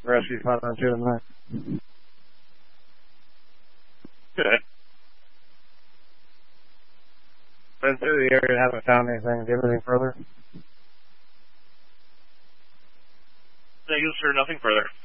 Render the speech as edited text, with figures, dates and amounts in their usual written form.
Rescue 592 tonight. Good. Been through the area, haven't found anything. Do you have anything further? Negative, sir. Nothing further.